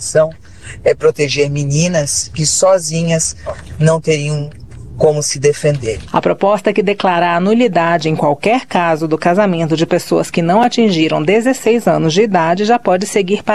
legislação é proteger meninas que sozinhas não teriam como se defender. A proposta que declara a nulidade em qualquer caso do casamento de pessoas que não atingiram 16 anos de idade já pode seguir para